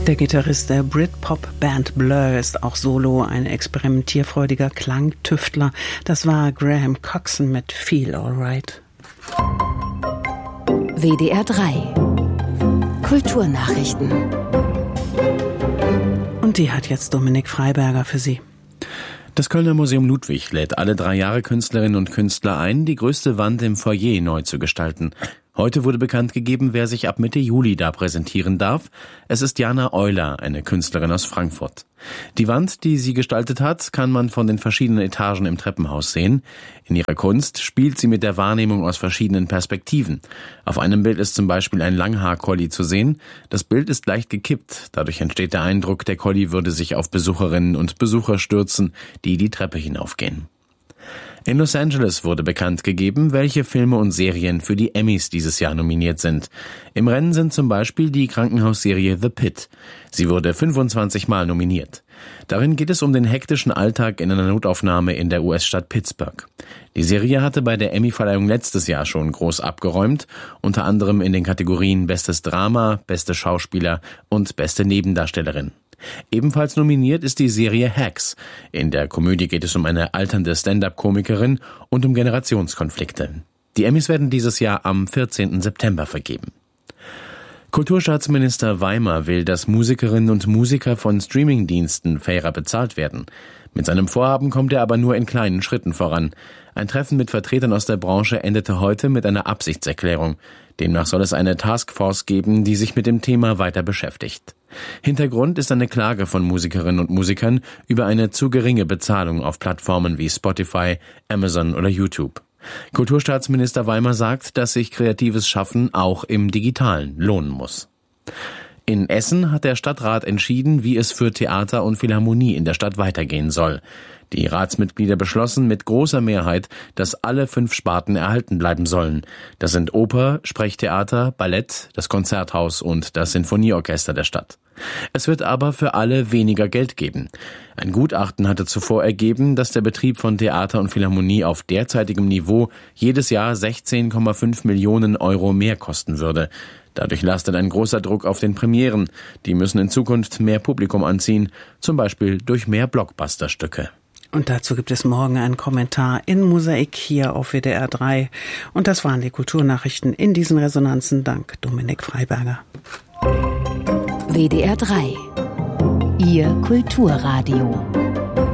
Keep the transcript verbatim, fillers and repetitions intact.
Der Gitarrist der Britpop-Band Blur ist auch solo ein experimentierfreudiger Klangtüftler. Das war Graham Coxon mit Feel Alright. W D R drei Kulturnachrichten. Und die hat jetzt Dominik Freiberger für Sie. Das Kölner Museum Ludwig lädt alle drei Jahre Künstlerinnen und Künstler ein, die größte Wand im Foyer neu zu gestalten. Heute wurde bekannt gegeben, wer sich ab Mitte Juli da präsentieren darf. Es ist Jana Euler, eine Künstlerin aus Frankfurt. Die Wand, die sie gestaltet hat, kann man von den verschiedenen Etagen im Treppenhaus sehen. In ihrer Kunst spielt sie mit der Wahrnehmung aus verschiedenen Perspektiven. Auf einem Bild ist zum Beispiel ein Langhaar-Collie zu sehen. Das Bild ist leicht gekippt. Dadurch entsteht der Eindruck, der Collie würde sich auf Besucherinnen und Besucher stürzen, die die Treppe hinaufgehen. In Los Angeles wurde bekannt gegeben, welche Filme und Serien für die Emmys dieses Jahr nominiert sind. Im Rennen sind zum Beispiel die Krankenhausserie The Pit. Sie wurde fünfundzwanzig Mal nominiert. Darin geht es um den hektischen Alltag in einer Notaufnahme in der U S-Stadt Pittsburgh. Die Serie hatte bei der Emmy-Verleihung letztes Jahr schon groß abgeräumt, unter anderem in den Kategorien Bestes Drama, Beste Schauspieler und Beste Nebendarstellerin. Ebenfalls nominiert ist die Serie Hacks. In der Komödie geht es um eine alternde Stand-up-Komikerin und um Generationskonflikte. Die Emmys werden dieses Jahr am vierzehnten September vergeben. Kulturstaatsminister Weimer will, dass Musikerinnen und Musiker von Streamingdiensten fairer bezahlt werden. Mit seinem Vorhaben kommt er aber nur in kleinen Schritten voran. Ein Treffen mit Vertretern aus der Branche endete heute mit einer Absichtserklärung. Demnach soll es eine Taskforce geben, die sich mit dem Thema weiter beschäftigt. Hintergrund ist eine Klage von Musikerinnen und Musikern über eine zu geringe Bezahlung auf Plattformen wie Spotify, Amazon oder YouTube. Kulturstaatsminister Weimer sagt, dass sich kreatives Schaffen auch im Digitalen lohnen muss. In Essen hat der Stadtrat entschieden, wie es für Theater und Philharmonie in der Stadt weitergehen soll. Die Ratsmitglieder beschlossen mit großer Mehrheit, dass alle fünf Sparten erhalten bleiben sollen. Das sind Oper, Sprechtheater, Ballett, das Konzerthaus und das Sinfonieorchester der Stadt. Es wird aber für alle weniger Geld geben. Ein Gutachten hatte zuvor ergeben, dass der Betrieb von Theater und Philharmonie auf derzeitigem Niveau jedes Jahr sechzehn Komma fünf Millionen Euro mehr kosten würde. Dadurch lastet ein großer Druck auf den Premieren. Die müssen in Zukunft mehr Publikum anziehen, zum Beispiel durch mehr Blockbusterstücke. Und dazu gibt es morgen einen Kommentar in Mosaik hier auf W D R drei. Und das waren die Kulturnachrichten in diesen Resonanzen. Dank Dominik Freiberger. W D R drei, Ihr Kulturradio.